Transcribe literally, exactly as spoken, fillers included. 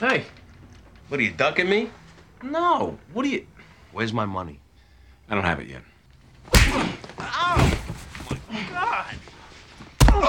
Hey. What, are you ducking me? No. What are you... Where's my money? I don't have it yet.